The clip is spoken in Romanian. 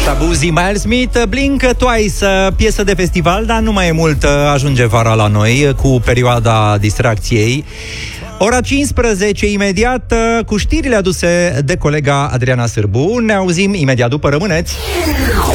Shabuzi, Miles Smith, Blink Twice, piesă de festival, dar nu mai e mult, ajunge vara la noi cu perioada distracției. Ora 15, imediat, cu știrile aduse de colega Adriana Sârbu. Ne auzim imediat după, rămâneți!